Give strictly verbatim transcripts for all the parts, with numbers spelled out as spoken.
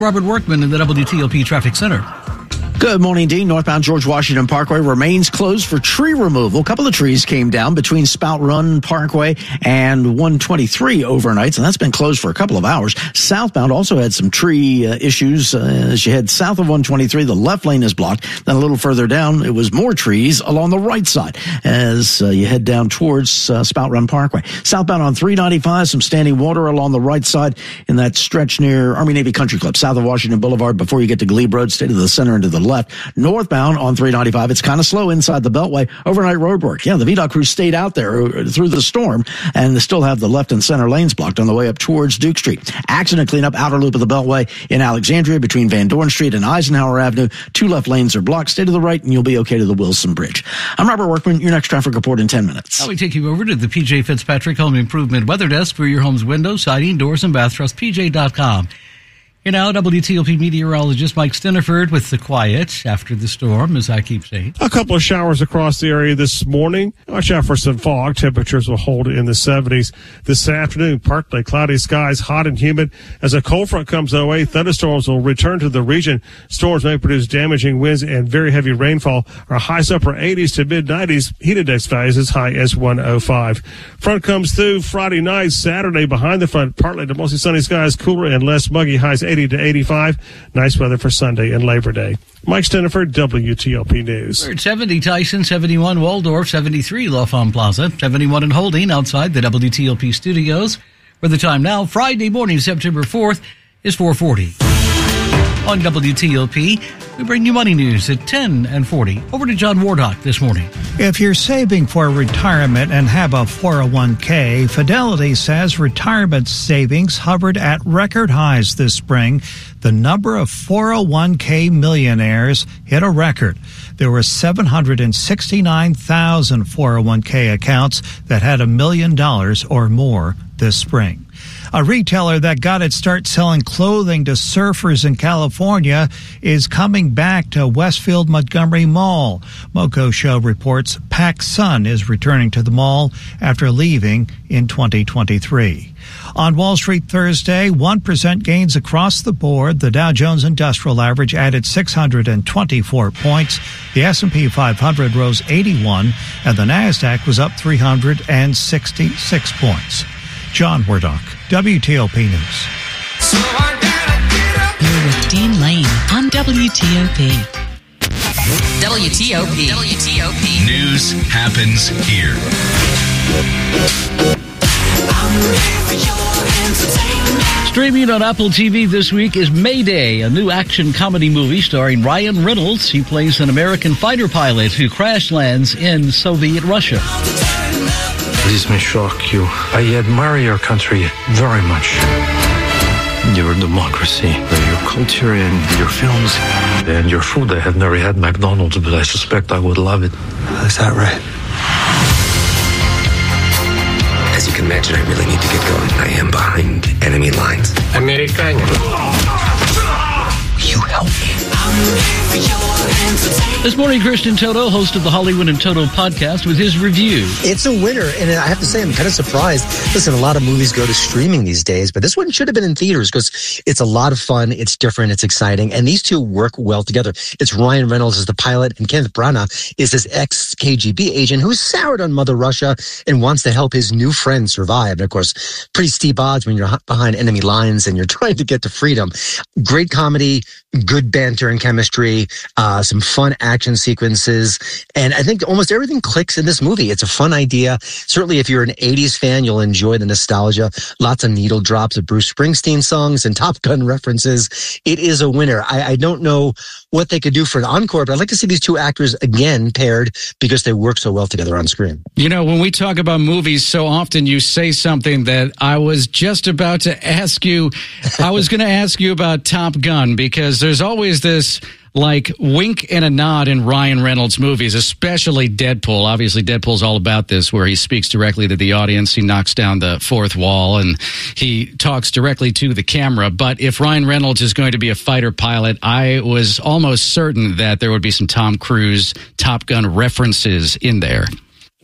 Robert Workman in the W T O P Traffic Center. Good morning, Dean. Northbound George Washington Parkway remains closed for tree removal. A couple of trees came down between Spout Run Parkway and one twenty-three overnight, and that's been closed for a couple of hours. Southbound also had some tree uh, issues. Uh, as you head south of one twenty-three, the left lane is blocked. Then a little further down, it was more trees along the right side as uh, you head down towards uh, Spout Run Parkway. Southbound on three ninety-five, some standing water along the right side in that stretch near Army-Navy Country Club, south of Washington Boulevard before you get to Glebe Road, stay to the center and to the left. Northbound on three ninety-five, it's kind of slow inside the Beltway. Overnight road work. Yeah, the V DOT crew stayed out there through the storm, and they still have the left and center lanes blocked on the way up towards Duke Street. Accident cleanup, outer loop of the Beltway in Alexandria between Van Dorn Street and Eisenhower Avenue. Two left lanes are blocked. Stay to the right, and you'll be okay to the Wilson Bridge. I'm Robert Workman. Your next traffic report in ten minutes. Now we take you over to the P J Fitzpatrick Home Improvement Weather Desk for your home's windows, siding, doors, and bath. Trust P J dot com. Here now, W T O P meteorologist Mike Stiniford with the quiet after the storm, as I keep saying. A couple of showers across the area this morning. Watch out for some fog. Temperatures will hold in the seventies. This afternoon, partly cloudy skies, hot and humid. As a cold front comes our way, thunderstorms will return to the region. Storms may produce damaging winds and very heavy rainfall. Our highs upper eighties to mid nineties. Heat index values as high as one oh five. Front comes through Friday night, Saturday behind the front. Partly to mostly sunny skies, cooler and less muggy. Highs eighty to eighty-five. Nice weather for Sunday and Labor Day. Mike Stiniford, W T O P News. We're at seventy Tyson, seventy-one Waldorf, seventy-three L'Enfant Plaza, seventy-one in Holding outside the W T O P studios. For the time now, Friday morning, September fourth, is four forty. On W T O P, we bring you money news at ten and forty. Over to John Wardock this morning. If you're saving for retirement and have a four oh one k, Fidelity says retirement savings hovered at record highs this spring. The number of four oh one k millionaires hit a record. There were seven hundred sixty-nine thousand four oh one k accounts that had a million dollars or more this spring. A retailer that got its start selling clothing to surfers in California is coming back to Westfield Montgomery Mall. Moco Show reports PacSun is returning to the mall after leaving in twenty twenty-three. On Wall Street Thursday, one percent gains across the board. The Dow Jones Industrial Average added six hundred twenty-four points. The S and P five hundred rose eighty-one, and the NASDAQ was up three hundred sixty-six points. John Wardock, W T O P News. You're with Dean Lane on W T O P. W T O P. W T O P. News happens here. Streaming on Apple T V this week is Mayday, a new action comedy movie starring Ryan Reynolds. He plays an American fighter pilot who crash lands in Soviet Russia. This may shock you. I admire your country very much. Your democracy, your culture, and your films, and your food. I have never had McDonald's, but I suspect I would love it. Is that right? As you can imagine, I really need to get going. I am behind enemy lines. American. Will you help me? This morning, Christian Toto hosted the Hollywood and Toto podcast with his review. It's a winner, and I have to say, I'm kind of surprised. Listen, a lot of movies go to streaming these days, but this one should have been in theaters because it's a lot of fun, it's different, it's exciting, and these two work well together. It's Ryan Reynolds as the pilot, and Kenneth Branagh is this ex-K G B agent who's soured on Mother Russia and wants to help his new friend survive. And of course, pretty steep odds when you're behind enemy lines and you're trying to get to freedom. Great comedy, good banter and chemistry, uh, some fun action sequences, and I think almost everything clicks in this movie. It's a fun idea. Certainly, if you're an eighties fan, you'll enjoy the nostalgia. Lots of needle drops of Bruce Springsteen songs and Top Gun references. It is a winner. I, I don't know what they could do for an encore, but I'd like to see these two actors again paired because they work so well together on screen. You know, when we talk about movies, so often you say something that I was just about to ask you. I was going to ask you about Top Gun because there's always this like wink and a nod in Ryan Reynolds movies, especially Deadpool. Obviously, Deadpool's all about this, where he speaks directly to the audience. He knocks down the fourth wall, and he talks directly to the camera. But if Ryan Reynolds is going to be a fighter pilot, I was almost certain that there would be some Tom Cruise Top Gun references in there.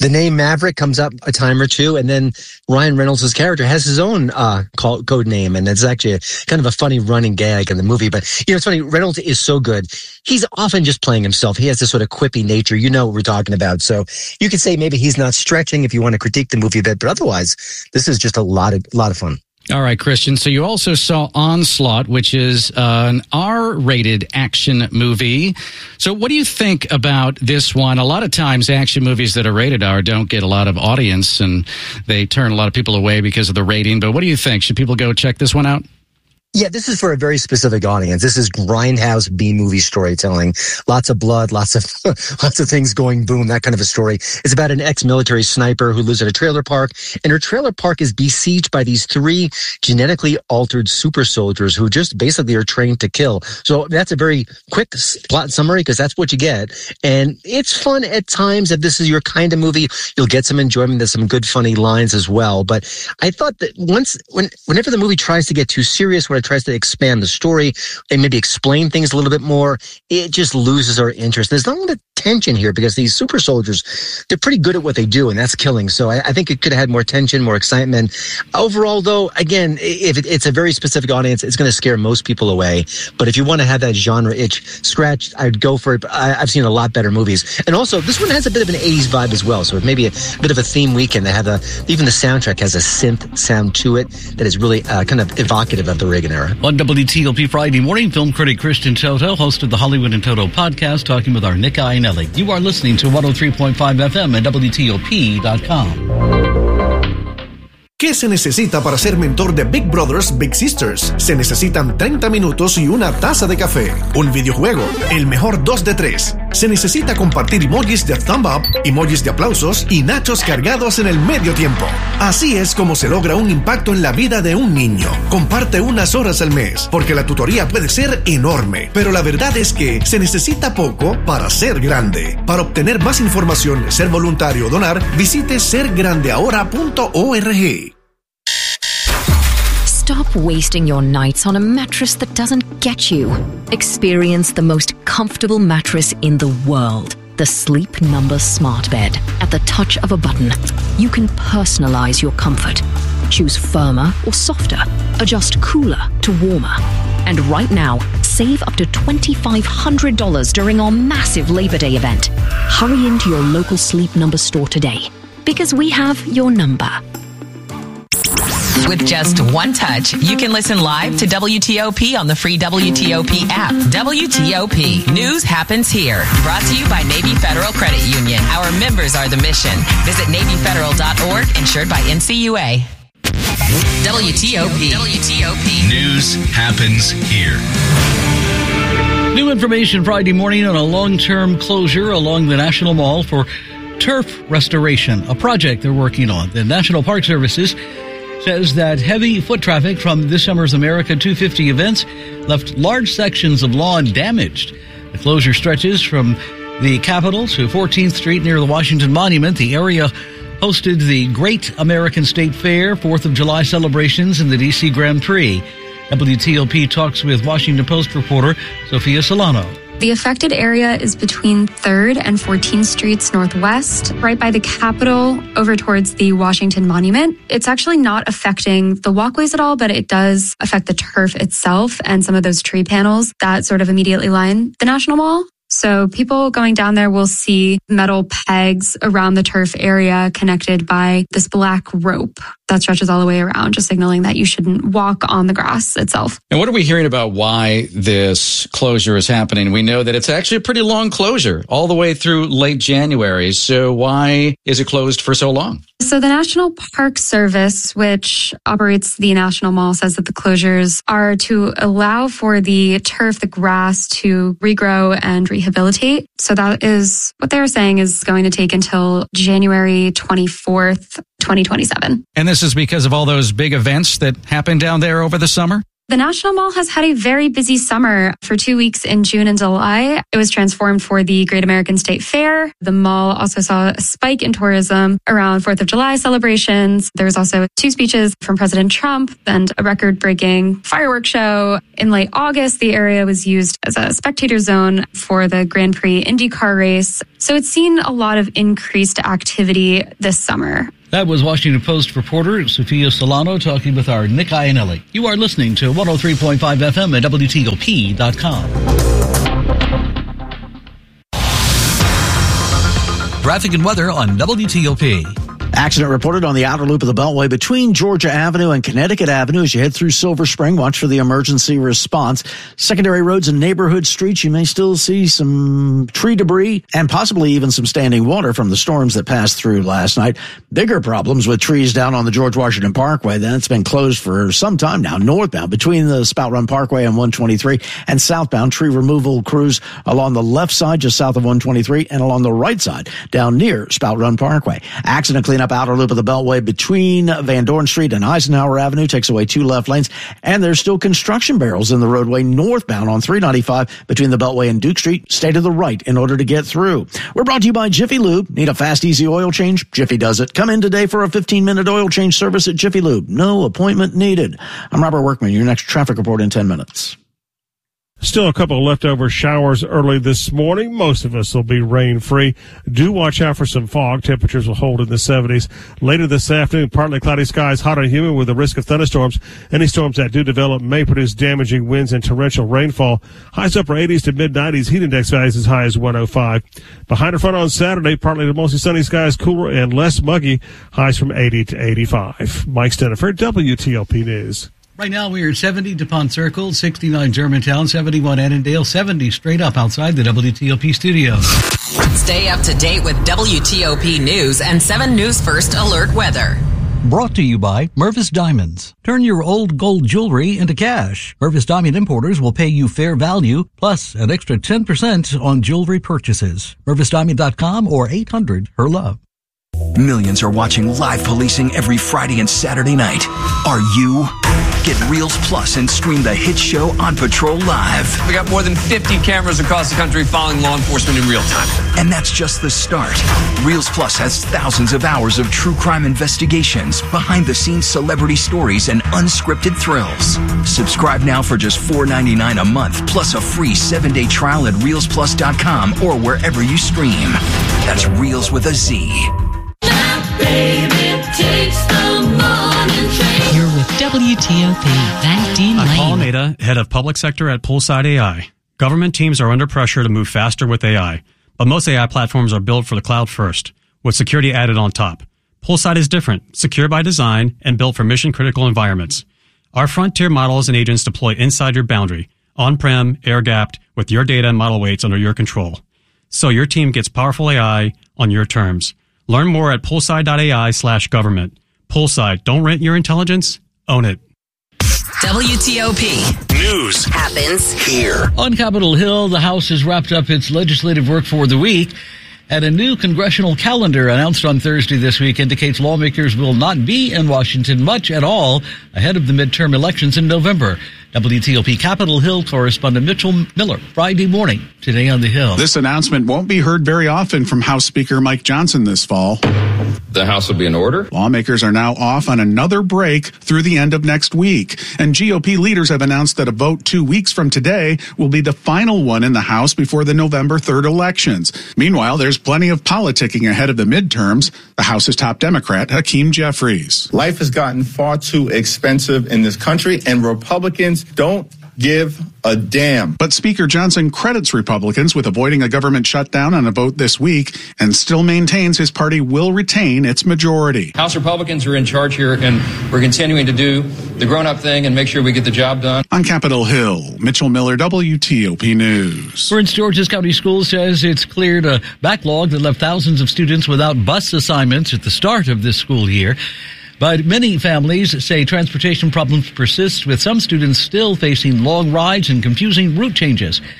The name Maverick comes up a time or two, and then Ryan Reynolds' character has his own uh, call, code name, and it's actually a, kind of a funny running gag in the movie. But, you know, it's funny, Reynolds is so good. He's often just playing himself. He has this sort of quippy nature. You know what we're talking about. So you could say maybe he's not stretching if you want to critique the movie a bit, but otherwise, this is just a lot of, lot of fun. All right, Christian. So you also saw Onslaught, which is uh, an R-rated action movie. So what do you think about this one? A lot of times action movies that are rated R don't get a lot of audience, and they turn a lot of people away because of the rating. But what do you think? Should people go check this one out? Yeah, this is for a very specific audience. This is grindhouse B-movie storytelling. Lots of blood, lots of lots of things going boom, that kind of a story. It's about an ex-military sniper who lives at a trailer park, and her trailer park is besieged by these three genetically altered super soldiers who just basically are trained to kill. So that's a very quick plot summary because that's what you get. And it's fun at times. If this is your kind of movie, you'll get some enjoyment. There's some good, funny lines as well. But I thought that once, when, whenever the movie tries to get too serious, where it tries to expand the story and maybe explain things a little bit more, it just loses our interest. There's not a lot of tension here because these super soldiers, they're pretty good at what they do, and that's killing. So I, I think it could have had more tension, more excitement. Overall, though, again, if it, it's a very specific audience, it's going to scare most people away. But if you want to have that genre itch scratched, I'd go for it. But I, I've seen a lot better movies. And also, this one has a bit of an eighties vibe as well. So it may be a, a bit of a theme weekend. They have a, even the soundtrack has a synth sound to it that is really uh, kind of evocative of the Reagan era. On W T O P Friday morning, film critic Christian Toto hosted the Hollywood and Toto podcast, talking with our Nick Iannelli. You are listening to one oh three point five F M at W T O P dot com. ¿Qué se necesita para ser mentor de Big Brothers Big Sisters? Se necesitan treinta minutos y una taza de café, un videojuego, el mejor dos de tres. Se necesita compartir emojis de thumb up, emojis de aplausos y nachos cargados en el medio tiempo. Así es como se logra un impacto en la vida de un niño. Comparte unas horas al mes, porque la tutoría puede ser enorme, pero la verdad es que se necesita poco para ser grande. Para obtener más información, ser voluntario o donar, visite ser grande ahora punto org. Stop wasting your nights on a mattress that doesn't get you. Experience the most comfortable mattress in the world. The Sleep Number Smart Bed. At the touch of a button, you can personalize your comfort. Choose firmer or softer. Adjust cooler to warmer. And right now, save up to twenty-five hundred dollars during our massive Labor Day event. Hurry into your local Sleep Number store today, because we have your number. With just one touch, you can listen live to W T O P on the free W T O P app. W T O P. News happens here. Brought to you by Navy Federal Credit Union. Our members are the mission. Visit Navy Federal dot org, insured by N C U A. W T O P. W T O P. News happens here. New information Friday morning on a long-term closure along the National Mall for turf restoration, a project they're working on. The National Park Services says that heavy foot traffic from this summer's America two fifty events left large sections of lawn damaged. The closure stretches from the Capitol to fourteenth Street near the Washington Monument. The area hosted the Great American State Fair, fourth of July celebrations, and the D C Grand Prix. W T O P talks with Washington Post reporter Sophia Solano. The affected area is between third and fourteenth Streets Northwest, right by the Capitol, over towards the Washington Monument. It's actually not affecting the walkways at all, but it does affect the turf itself and some of those tree panels that sort of immediately line the National Mall. So people going down there will see metal pegs around the turf area connected by this black rope that stretches all the way around, just signaling that you shouldn't walk on the grass itself. And what are we hearing about why this closure is happening? We know that it's actually a pretty long closure all the way through late January. So why is it closed for so long? So the National Park Service, which operates the National Mall, says that the closures are to allow for the turf, the grass to regrow and rehabilitate. So that is what they're saying is going to take until January twenty-fourth, twenty twenty-seven. And this is because of all those big events that happened down there over the summer? The National Mall has had a very busy summer. For two weeks in June and July, it was transformed for the Great American State Fair. The mall also saw a spike in tourism around fourth of July celebrations. There was also two speeches from President Trump and a record-breaking fireworks show. In late August, the area was used as a spectator zone for the Grand Prix IndyCar race. So it's seen a lot of increased activity this summer. That was Washington Post reporter Sophia Solano talking with our Nick Iannelli. You are listening to one oh three point five F M at W T O P dot com. Traffic and weather on W T O P. Accident reported on the outer loop of the Beltway between Georgia Avenue and Connecticut Avenue as you head through Silver Spring. Watch for the emergency response. Secondary roads and neighborhood streets, you may still see some tree debris and possibly even some standing water from the storms that passed through last night. Bigger problems with trees down on the George Washington Parkway. That's been closed for some time now, northbound between the Spout Run Parkway and one twenty-three, and southbound tree removal crews along the left side just south of one twenty-three and along the right side down near Spout Run Parkway. Accident cleanup outer loop of the Beltway between Van Dorn Street and Eisenhower Avenue takes away two left lanes, and there's still construction barrels in the roadway northbound on three ninety-five between the Beltway and Duke Street. Stay to the right in order to get through. We're brought to you by Jiffy Lube. Need a fast, easy oil change? Jiffy does it. Come in today for a fifteen-minute oil change service at Jiffy Lube. No appointment needed. I'm Robert Workman, your next traffic report in ten minutes. Still a couple of leftover showers early this morning. Most of us will be rain-free. Do watch out for some fog. Temperatures will hold in the seventies. Later this afternoon, partly cloudy skies, hot and humid with a risk of thunderstorms. Any storms that do develop may produce damaging winds and torrential rainfall. Highs upper eighties to mid-nineties. Heat index values as high as one oh five. Behind the front on Saturday, partly to mostly sunny skies, cooler and less muggy. Highs from eighty to eighty-five. Mike Stennifer, W T O P News. Right now we are at seventy DuPont Circle, sixty-nine Germantown, seventy-one Annandale, seventy straight up outside the W T O P studios. Stay up to date with W T O P News and seven News First Alert Weather. Brought to you by Mervis Diamonds. Turn your old gold jewelry into cash. Mervis Diamond Importers will pay you fair value, plus an extra ten percent on jewelry purchases. Mervis Diamond dot com or eight hundred her love. Millions are watching live policing every Friday and Saturday night. Are you? Get Reels Plus and stream the hit show On Patrol Live. We got more than fifty cameras across the country following law enforcement in real time. And that's just the start. Reels Plus has thousands of hours of true crime investigations, behind-the-scenes celebrity stories, and unscripted thrills. Subscribe now for just four ninety-nine a month, plus a free seven-day trial at reels plus dot com or wherever you stream. That's Reels with a Z. Baby takes the morning train. You're with W T O P. That's Dean Lane. I'm Paul Almeida, head of public sector at Poolside A I. Government teams are under pressure to move faster with A I, but most A I platforms are built for the cloud first, with security added on top. Poolside is different, secure by design, and built for mission-critical environments. Our frontier models and agents deploy inside your boundary, on-prem, air-gapped, with your data and model weights under your control. So your team gets powerful A I on your terms. Learn more at poolside.ai slash government. Poolside, don't rent your intelligence, own it. W T O P News happens here. On Capitol Hill, the House has wrapped up its legislative work for the week, and a new congressional calendar announced on Thursday this week indicates lawmakers will not be in Washington much at all ahead of the midterm elections in November. W T O P Capitol Hill correspondent Mitchell Miller, Friday morning, today on the Hill. This announcement won't be heard very often from House Speaker Mike Johnson this fall. The House will be in order. Lawmakers are now off on another break through the end of next week. And G O P leaders have announced that a vote two weeks from today will be the final one in the House before the November third elections. Meanwhile, there's plenty of politicking ahead of the midterms. The House's top Democrat, Hakeem Jeffries. Life has gotten far too expensive in this country, and Republicans don't give a damn. But Speaker Johnson credits Republicans with avoiding a government shutdown on a vote this week and still maintains his party will retain its majority. House Republicans are in charge here, and we're continuing to do the grown-up thing and make sure we get the job done. On Capitol Hill, Mitchell Miller, W T O P News. Prince George's County Schools says it's cleared a backlog that left thousands of students without bus assignments at the start of this school year. But many families say transportation problems persist, with some students still facing long rides and confusing route changes.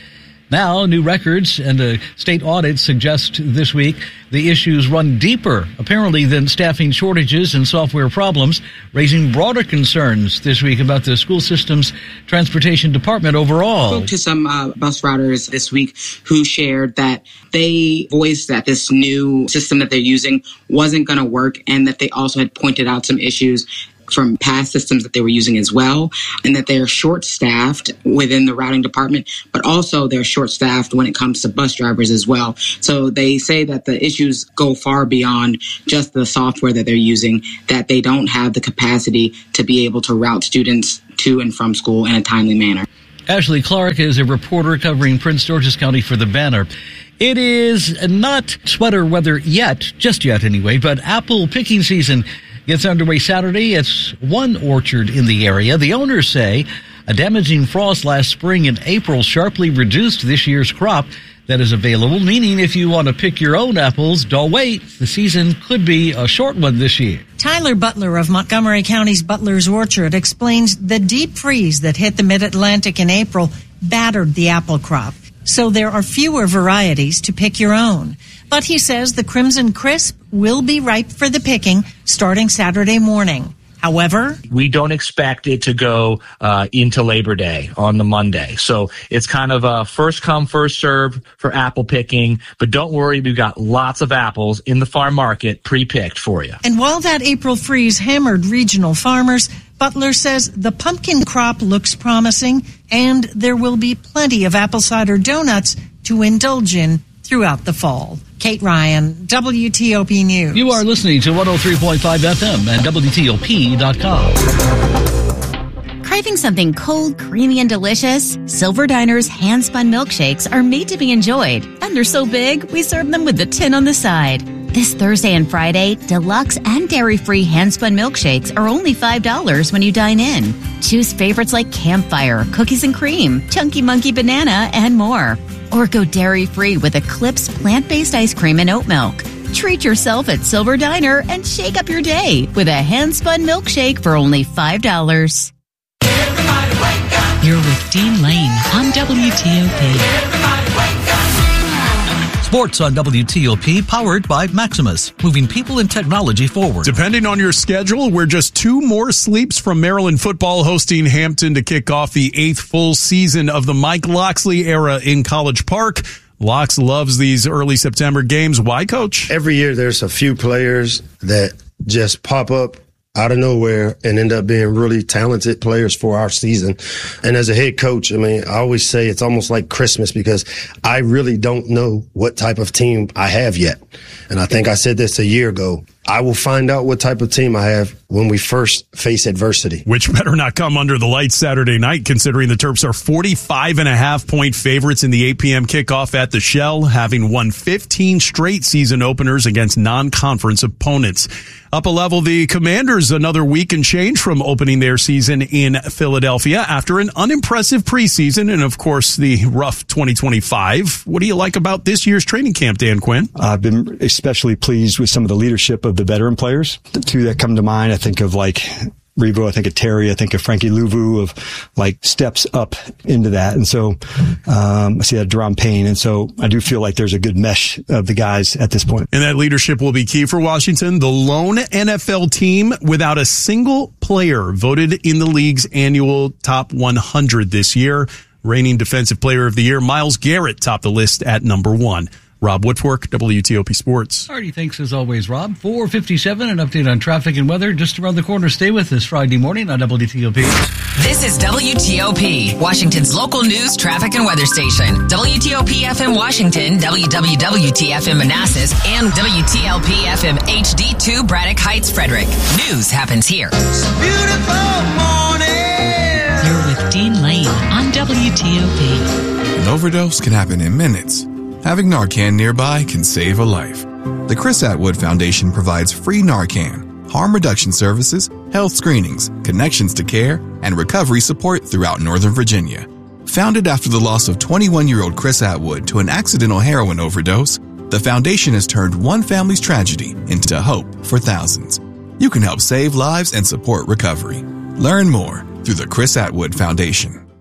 Now, new records and a state audit suggest this week the issues run deeper, apparently, than staffing shortages and software problems, raising broader concerns this week about the school system's transportation department overall. I spoke to some uh, bus routers this week who shared that they voiced that this new system that they're using wasn't going to work, and that they also had pointed out some issues from past systems that they were using as well, and that they're short-staffed within the routing department, but also they're short-staffed when it comes to bus drivers as well. So they say that the issues go far beyond just the software that they're using, that they don't have the capacity to be able to route students to and from school in a timely manner. Ashley Clark is a reporter covering Prince George's County for The Banner. It is not sweater weather yet, just yet anyway, but apple picking season gets underway Saturday. It's one orchard in the area. The owners say a damaging frost last spring and April sharply reduced this year's crop that is available, meaning if you want to pick your own apples, don't wait. The season could be a short one this year. Tyler Butler of Montgomery County's Butler's Orchard explains the deep freeze that hit the mid-Atlantic in April battered the apple crop. So there are fewer varieties to pick your own. But he says the Crimson Crisp will be ripe for the picking starting Saturday morning. However, we don't expect it to go uh, into Labor Day on the Monday. So it's kind of a first come, first serve for apple picking. But don't worry, we've got lots of apples in the farm market pre-picked for you. And while that April freeze hammered regional farmers, Butler says the pumpkin crop looks promising, and there will be plenty of apple cider donuts to indulge in throughout the fall. Kate Ryan, W T O P News. You are listening to one oh three point five F M and W T O P dot com. Craving something cold, creamy, and delicious? Silver Diner's hand-spun milkshakes are made to be enjoyed. And they're so big, we serve them with the tin on the side. This Thursday and Friday, deluxe and dairy-free hand-spun milkshakes are only five dollars when you dine in. Choose favorites like Campfire, Cookies and Cream, Chunky Monkey Banana, and more. Or go dairy-free with Eclipse plant-based ice cream and oat milk. Treat yourself at Silver Diner and shake up your day with a hand-spun milkshake for only five dollars. You're with Dean Lane on W T O P. Sports on W T O P, powered by Maximus, moving people and technology forward. Depending on your schedule, we're just two more sleeps from Maryland football hosting Hampton to kick off the eighth full season of the Mike Locksley era in College Park. Locks loves these early September games. Why, Coach? Every year there's a few players that just pop up out of nowhere and end up being really talented players for our season. And as a head coach, I mean, I always say it's almost like Christmas because I really don't know what type of team I have yet. And I think I said this a year ago. I will find out what type of team I have when we first face adversity. Which better not come under the lights Saturday night, considering the Terps are forty-five and a half point favorites in the eight p.m. kickoff at the Shell, having won fifteen straight season openers against non-conference opponents. Up a level, the Commanders another week and change from opening their season in Philadelphia after an unimpressive preseason and, of course, the rough twenty twenty-five. What do you like about this year's training camp, Dan Quinn? I've been especially pleased with some of the leadership of the veteran players. The two that come to mind, I think of like Revo, I think of Terry, I think of Frankie Louvu, of like steps up into that. And so um, I see that Deron Payne. And so I do feel like there's a good mesh of the guys at this point. And that leadership will be key for Washington. The lone N F L team without a single player voted in the league's annual top one hundred this year. Reigning Defensive Player of the Year, Myles Garrett, topped the list at number one. Rob Whitworth, W T O P Sports. Alrighty, thanks as always, Rob. four fifty-seven, an update on traffic and weather just around the corner. Stay with us Friday morning on W T O P. This is W T O P, Washington's local news, traffic, and weather station. W T O P F M Washington, W W W T F M Manassas, and W T L P F M H D two Braddock Heights, Frederick. News happens here. It's a beautiful morning. You're with Dean Lane on W T O P. An overdose can happen in minutes. Having Narcan nearby can save a life. The Chris Atwood Foundation provides free Narcan, harm reduction services, health screenings, connections to care, and recovery support throughout Northern Virginia. Founded after the loss of twenty-one-year-old Chris Atwood to an accidental heroin overdose, the foundation has turned one family's tragedy into hope for thousands. You can help save lives and support recovery. Learn more through the Chris Atwood Foundation.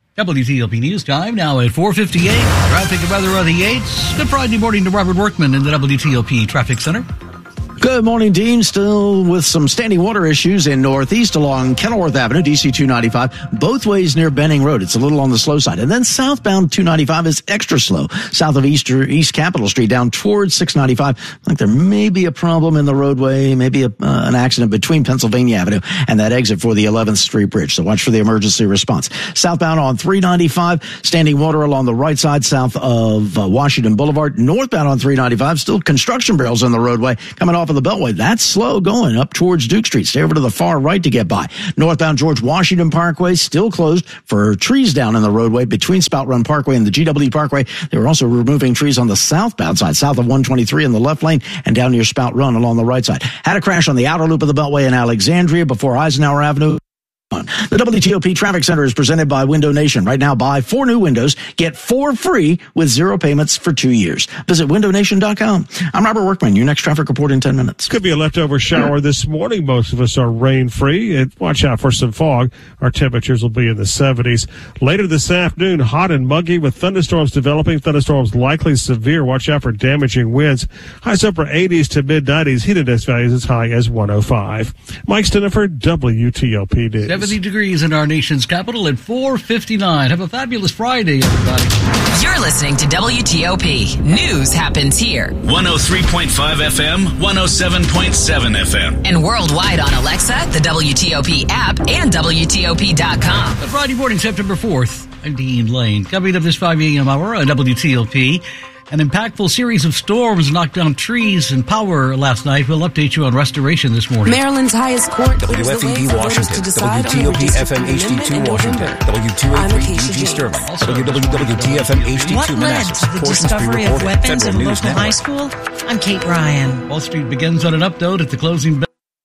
W T O P News Time now at four fifty-eight. Traffic and weather on the eights. Good Friday morning to Robert Workman in the W T O P Traffic Center. Good morning, Dean. Still with some standing water issues in Northeast along Kenilworth Avenue, D C two ninety-five, both ways near Benning Road. It's a little on the slow side. And then southbound two ninety-five is extra slow. South of Easter, East Capitol Street down towards six ninety-five. I think there may be a problem in the roadway, maybe a, uh, an accident between Pennsylvania Avenue and that exit for the eleventh Street Bridge. So watch for the emergency response. Southbound on three ninety-five, standing water along the right side south of uh, Washington Boulevard. Northbound on three ninety-five, still construction barrels in the roadway coming off of the Beltway. That's slow going up towards Duke Street. Stay over to the far right to get by. Northbound George Washington Parkway still closed for trees down in the roadway between Spout Run Parkway and the G W Parkway. They were also removing trees on the southbound side, south of one twenty-three in the left lane and down near Spout Run along the right side. Had a crash on the outer loop of the Beltway in Alexandria before Eisenhower Avenue. The W T O P Traffic Center is presented by Window Nation. Right now, buy four new windows, get four free with zero payments for two years. Visit window nation dot com. I'm Robert Workman. Your next traffic report in ten minutes. Could be a leftover shower this morning. Most of us are rain-free. And watch out for some fog. Our temperatures will be in the seventies. Later this afternoon, hot and muggy with thunderstorms developing. Thunderstorms likely severe. Watch out for damaging winds. Highs upper eighties to mid-nineties. Heat index values as high as one oh five. Mike Stiniford, W T O P News. seventy degrees in our nation's capital at four fifty-nine. Have a fabulous Friday, everybody. You're listening to W T O P. News happens here. one oh three point five F M, one oh seven point seven F M. And worldwide on Alexa, the W T O P app, and W T O P dot com. Friday morning, September fourth. I'm Dean Lane. Coming up this five a.m. hour on W T O P. An impactful series of storms knocked down trees and power last night. We'll update you on restoration this morning. Maryland's highest court. W F E B Washington, W T O P F M H D two Washington, W two eighty-three D G Sterling, W W W T F M H D two What led to the discovery of weapons in a local high school? I'm Kate Ryan. Wall Street begins on an up note at the closing bell.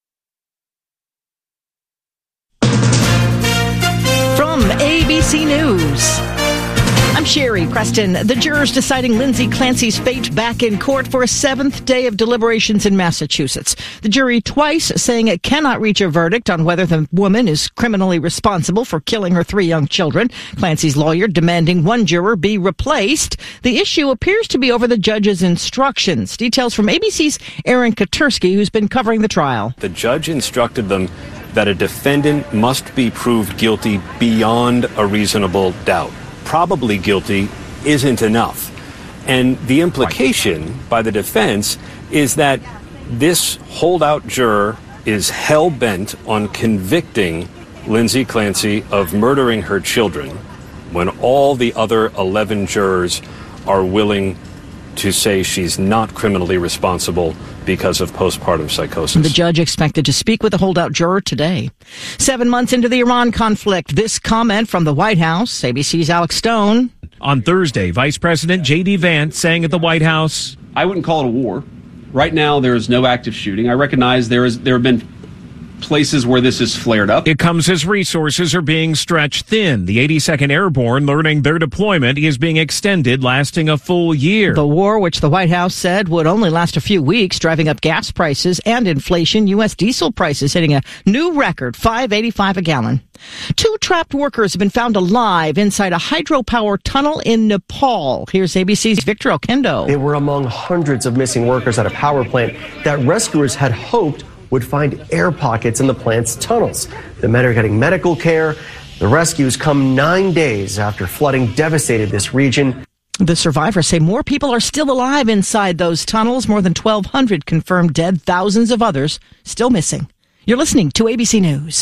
From A B C News, I'm Sherry Preston. The jurors deciding Lindsay Clancy's fate back in court for a seventh day of deliberations in Massachusetts. The jury twice saying it cannot reach a verdict on whether the woman is criminally responsible for killing her three young children. Clancy's lawyer demanding one juror be replaced. The issue appears to be over the judge's instructions. Details from A B C's Aaron Katursky, who's been covering the trial. The judge instructed them that a defendant must be proved guilty beyond a reasonable doubt. Probably guilty isn't enough. And the implication by the defense is that this holdout juror is hell-bent on convicting Lindsay Clancy of murdering her children when all the other eleven jurors are willing to say she's not criminally responsible because of postpartum psychosis. The judge expected to speak with the holdout juror today. Seven months into the Iran conflict, this comment from the White House. A B C's Alex Stone. On Thursday, Vice President J D Vance saying at the White House, I wouldn't call it a war. Right now, there is no active shooting. I recognize there is there have been places where this has flared up. It comes as resources are being stretched thin. The eighty-second Airborne learning their deployment is being extended, lasting a full year. The war, which the White House said would only last a few weeks, driving up gas prices and inflation. U S diesel prices hitting a new record, five eighty-five a gallon. Two trapped workers have been found alive inside a hydropower tunnel in Nepal. Here's A B C's Victor Okendo. They were among hundreds of missing workers at a power plant that rescuers had hoped would find air pockets in the plant's tunnels. The men are getting medical care. The rescues come nine days after flooding devastated this region. The survivors say more people are still alive inside those tunnels. More than twelve hundred confirmed dead, thousands of others still missing. You're listening to A B C News.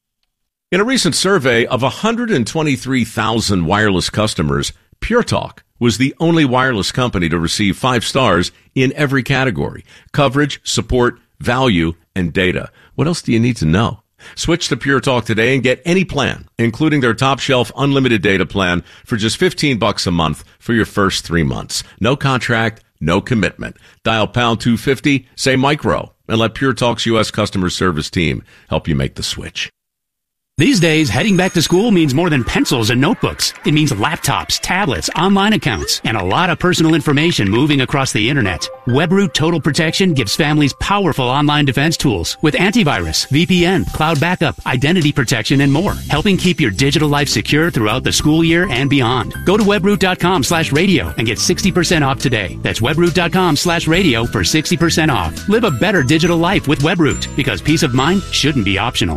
In a recent survey of one hundred twenty-three thousand wireless customers, Pure Talk was the only wireless company to receive five stars in every category: coverage, support, value, and data. What else do you need to know? Switch to Pure Talk today and get any plan, including their top shelf unlimited data plan for just fifteen bucks a month for your first three months. No contract, no commitment. Dial pound two fifty, say micro, and let Pure Talk's U S customer service team help you make the switch. These days, heading back to school means more than pencils and notebooks. It means laptops, tablets, online accounts, and a lot of personal information moving across the internet. WebRoot Total Protection gives families powerful online defense tools with antivirus, V P N, cloud backup, identity protection, and more, helping keep your digital life secure throughout the school year and beyond. Go to webroot.com slash radio and get sixty percent off today. That's webroot.com slash radio for sixty percent off. Live a better digital life with WebRoot, because peace of mind shouldn't be optional.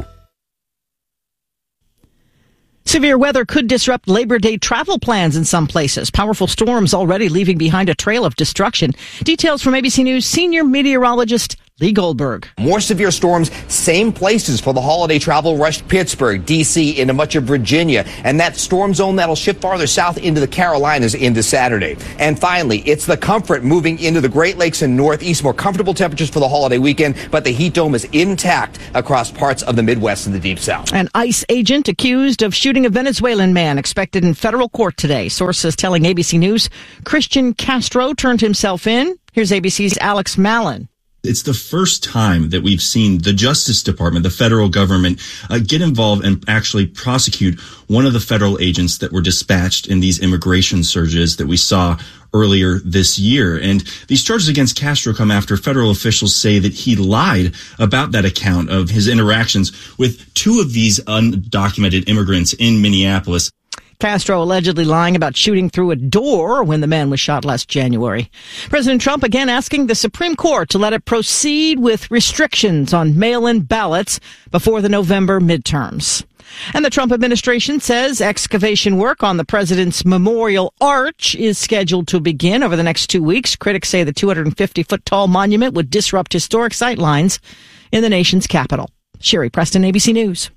Severe weather could disrupt Labor Day travel plans in some places. Powerful storms already leaving behind a trail of destruction. Details from A B C News senior meteorologist Lee Goldberg. More severe storms, same places for the holiday travel rush: Pittsburgh, D C, into much of Virginia, and that storm zone that'll shift farther south into the Carolinas into Saturday. And finally, it's the comfort moving into the Great Lakes and Northeast. More comfortable temperatures for the holiday weekend, but the heat dome is intact across parts of the Midwest and the Deep South. An ICE agent accused of shooting a Venezuelan man expected in federal court today. Sources telling A B C News Christian Castro turned himself in. Here's A B C's Alex Mallon. It's the first time that we've seen the Justice Department, the federal government, uh, get involved and actually prosecute one of the federal agents that were dispatched in these immigration surges that we saw earlier this year. And these charges against Castro come after federal officials say that he lied about that account of his interactions with two of these undocumented immigrants in Minneapolis. Castro allegedly lying about shooting through a door when the man was shot last January. President Trump again asking the Supreme Court to let it proceed with restrictions on mail-in ballots before the November midterms. And the Trump administration says excavation work on the president's memorial arch is scheduled to begin over the next two weeks. Critics say the two hundred fifty foot tall monument would disrupt historic sightlines in the nation's capital. Sherry Preston, A B C News.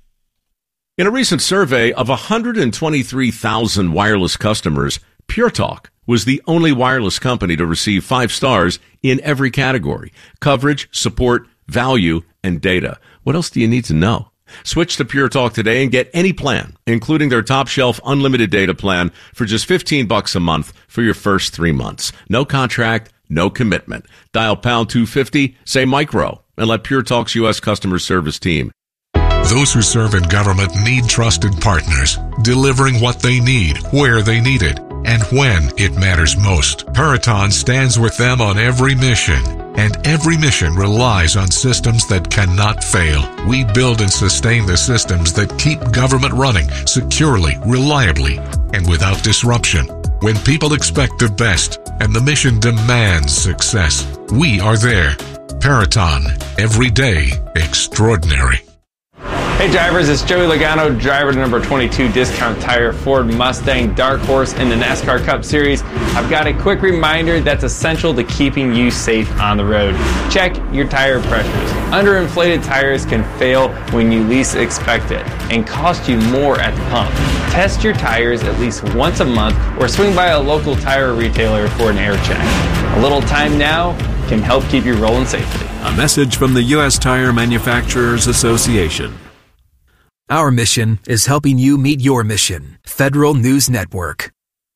In a recent survey of one hundred twenty-three thousand wireless customers, Pure Talk was the only wireless company to receive five stars in every category: coverage, support, value, and data. What else do you need to know? Switch to Pure Talk today and get any plan, including their top shelf unlimited data plan, for just fifteen bucks a month for your first three months. No contract, no commitment. Dial pound two fifty, say micro, and let Pure Talk's U S customer service team. Those who serve in government need trusted partners, delivering what they need, where they need it, and when it matters most. Peraton stands with them on every mission, and every mission relies on systems that cannot fail. We build and sustain the systems that keep government running securely, reliably, and without disruption. When people expect the best and the mission demands success, we are there. Peraton, every day extraordinary. Hey drivers, it's Joey Logano, driver to number twenty-two Discount Tire Ford Mustang Dark Horse in the NASCAR Cup Series. I've got a quick reminder that's essential to keeping you safe on the road. Check your tire pressures. Underinflated tires can fail when you least expect it and cost you more at the pump. Test your tires at least once a month or swing by a local tire retailer for an air check. A little time now can help keep you rolling safely. A message from the U S Tire Manufacturers Association. Our mission is helping you meet your mission. Federal News Network.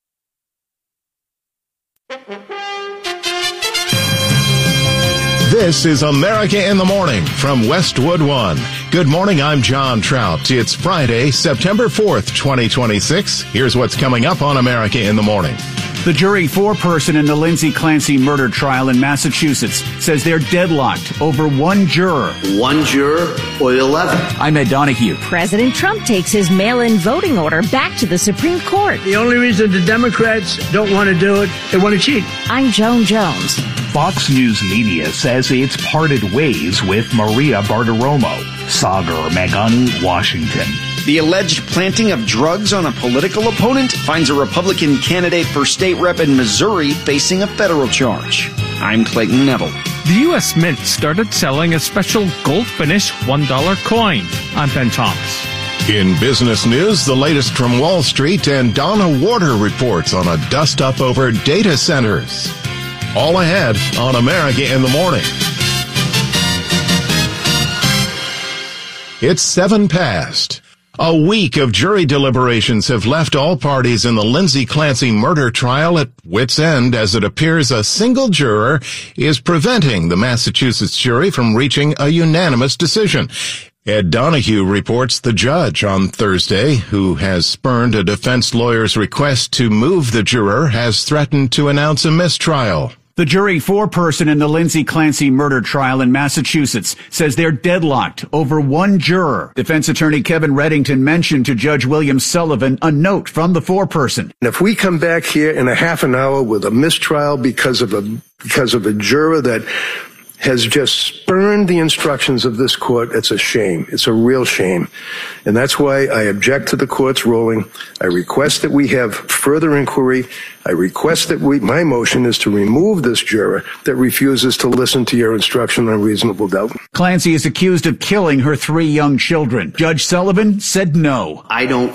This is America in the Morning from Westwood One. Good morning, I'm John Trout. It's Friday, September fourth, twenty twenty-six. Here's what's coming up on America in the Morning. The jury foreperson in the Lindsay Clancy murder trial in Massachusetts says they're deadlocked over one juror. One juror or eleven? I'm Ed Donahue. President Trump takes his mail-in voting order back to the Supreme Court. The only reason the Democrats don't want to do it, they want to cheat. I'm Joan Jones. Fox News Media says it's parted ways with Maria Bartiromo, Sauger, Magaunee, Washington. The alleged planting of drugs on a political opponent finds a Republican candidate for state rep in Missouri facing a federal charge. I'm Clayton Neville. The U S Mint started selling a special gold finish one dollar coin. I'm Ben Thomas. In business news, the latest from Wall Street, and Donna Warder reports on a dust-up over data centers. All ahead on America in the Morning. It's seven past. A week of jury deliberations have left all parties in the Lindsay Clancy murder trial at wit's end, as it appears a single juror is preventing the Massachusetts jury from reaching a unanimous decision. Ed Donahue reports the judge on Thursday, who has spurned a defense lawyer's request to move the juror, has threatened to announce a mistrial. The jury foreperson in the Lindsay Clancy murder trial in Massachusetts says they're deadlocked over one juror. Defense attorney Kevin Reddington mentioned to Judge William Sullivan a note from the foreperson. If we come back here in a half an hour with a mistrial because of a because of a juror that has just spurned the instructions of this court, it's a shame. It's a real shame. And that's why I object to the court's ruling. I request that we have further inquiry. I request that we, my motion is to remove this juror that refuses to listen to your instruction on reasonable doubt. Clancy is accused of killing her three young children. Judge Sullivan said no. I don't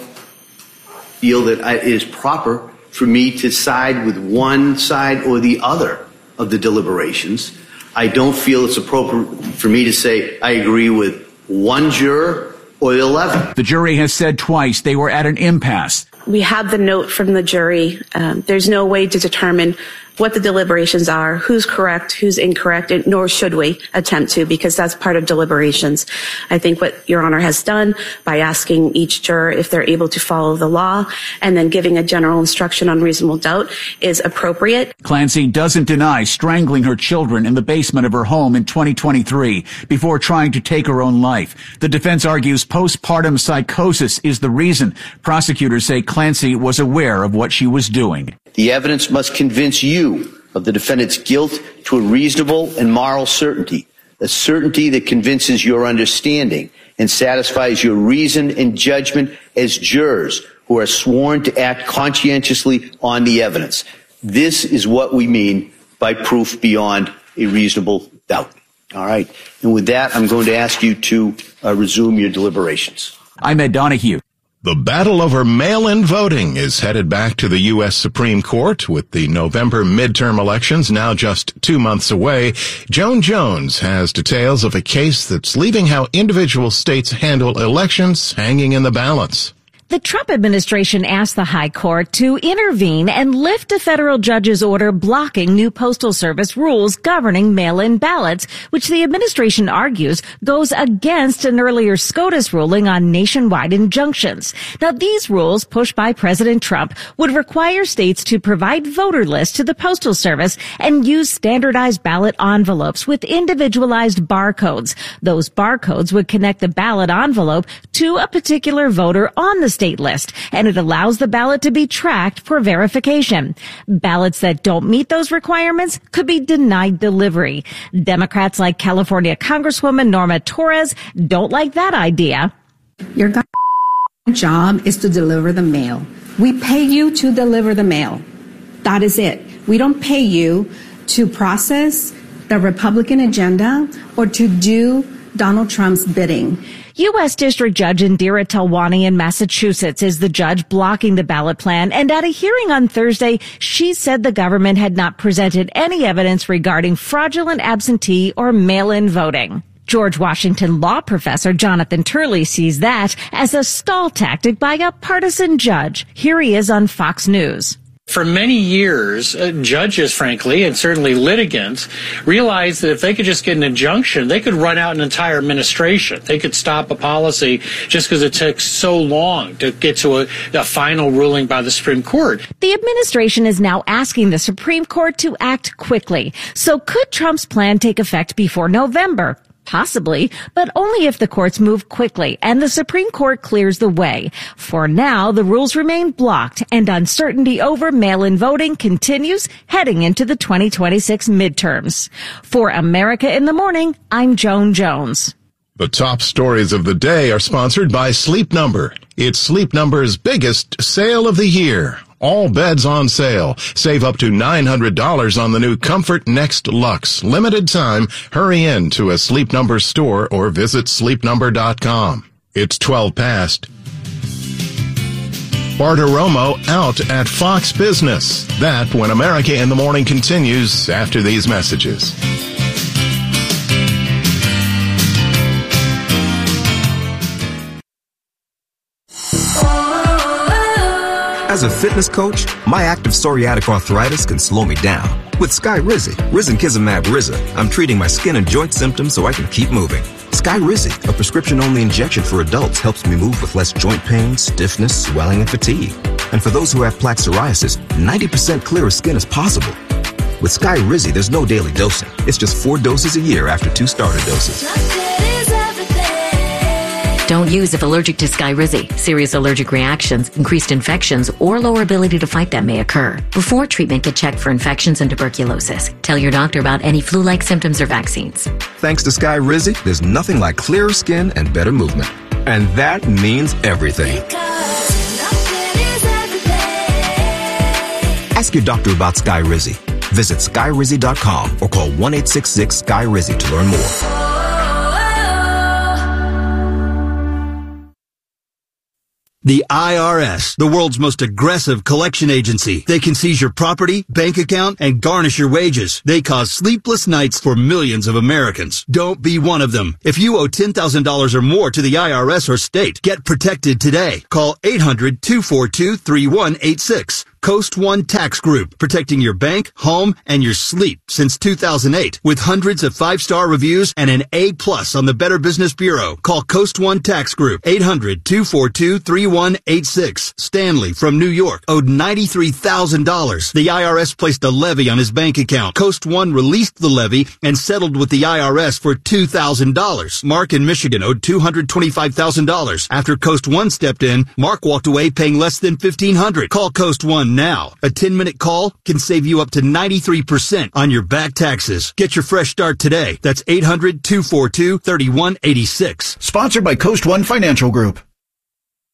feel that it is proper for me to side with one side or the other of the deliberations. I don't feel it's appropriate for me to say I agree with one juror or eleven. The jury has said twice they were at an impasse. We have the note from the jury. Um, there's no way to determine what the deliberations are, who's correct, who's incorrect, and nor should we attempt to, because that's part of deliberations. I think what Your Honor has done by asking each juror if they're able to follow the law and then giving a general instruction on reasonable doubt is appropriate. Clancy doesn't deny strangling her children in the basement of her home in twenty twenty-three before trying to take her own life. The defense argues postpartum psychosis is the reason. Prosecutors say Clancy was aware of what she was doing. The evidence must convince you of the defendant's guilt to a reasonable and moral certainty, a certainty that convinces your understanding and satisfies your reason and judgment as jurors who are sworn to act conscientiously on the evidence. This is what we mean by proof beyond a reasonable doubt. All right. And with that, I'm going to ask you to uh, resume your deliberations. I'm Ed Donahue. The battle over mail-in voting is headed back to the U S Supreme Court with the November midterm elections now just two months away. Joan Jones has details of a case that's leaving how individual states handle elections hanging in the balance. The Trump administration asked the High Court to intervene and lift a federal judge's order blocking new Postal Service rules governing mail-in ballots, which the administration argues goes against an earlier SCOTUS ruling on nationwide injunctions. Now, these rules, pushed by President Trump, would require states to provide voter lists to the Postal Service and use standardized ballot envelopes with individualized barcodes. Those barcodes would connect the ballot envelope to a particular voter on the state list, and it allows the ballot to be tracked for verification. Ballots that don't meet those requirements could be denied delivery. Democrats like California Congresswoman Norma Torres don't like that idea. Your job is to deliver the mail. We pay you to deliver the mail. That is it. We don't pay you to process the Republican agenda or to do Donald Trump's bidding. U S District Judge Indira Talwani in Massachusetts is the judge blocking the ballot plan, and at a hearing on Thursday, she said the government had not presented any evidence regarding fraudulent absentee or mail-in voting. George Washington law professor Jonathan Turley sees that as a stall tactic by a partisan judge. Here he is on Fox News. For many years, uh, judges, frankly, and certainly litigants, realized that if they could just get an injunction, they could run out an entire administration. They could stop a policy just because it took so long to get to a, a final ruling by the Supreme Court. The administration is now asking the Supreme Court to act quickly. So could Trump's plan take effect before November? Possibly, but only if the courts move quickly and the Supreme Court clears the way. For now, the rules remain blocked and uncertainty over mail-in voting continues heading into the twenty twenty-six midterms. For America in the Morning, I'm Joan Jones. The top stories of the day are sponsored by Sleep Number. It's Sleep Number's biggest sale of the year. All beds on sale. Save up to nine hundred dollars on the new Comfort Next Luxe. Limited time. Hurry in to a Sleep Number store or visit sleep number dot com. It's twelve past. Bartiromo out at Fox Business. That when America in the Morning continues after these messages. As a fitness coach, my active psoriatic arthritis can slow me down. With Skyrizi, risankizumab Riza, I'm treating my skin and joint symptoms so I can keep moving. Skyrizi, a prescription-only injection for adults, helps me move with less joint pain, stiffness, swelling, and fatigue. And for those who have plaque psoriasis, ninety percent clearer skin is possible. With Skyrizi, there's no daily dosing. It's just four doses a year after two starter doses. Don't use if allergic to Skyrizi. Serious allergic reactions, increased infections, or lower ability to fight them may occur. Before treatment, get checked for infections and tuberculosis. Tell your doctor about any flu-like symptoms or vaccines. Thanks to Skyrizi, there's nothing like clearer skin and better movement. And that means everything. Ask your doctor about Skyrizi. Visit Skyrizi dot com or call one eight six six Sky Rizi to learn more. The I R S, the world's most aggressive collection agency. They can seize your property, bank account, and garnish your wages. They cause sleepless nights for millions of Americans. Don't be one of them. If you owe ten thousand dollars or more to the I R S or state, get protected today. Call eight hundred, two four two, three one eight six. Coast One Tax Group, protecting your bank, home, and your sleep since two thousand eight. With hundreds of five-star reviews and an A plus on the Better Business Bureau. Call Coast One Tax Group, eight hundred, two four two, three one eight six. Stanley from New York owed ninety-three thousand dollars. The I R S placed a levy on his bank account. Coast One released the levy and settled with the I R S for two thousand dollars. Mark in Michigan owed two hundred twenty-five thousand dollars. After Coast One stepped in, Mark walked away paying less than fifteen hundred dollars. Call Coast One now. A ten-minute call can save you up to ninety-three percent on your back taxes. Get your fresh start today. That's eight hundred, two four two, three one eight six. Sponsored by Coast One Financial Group.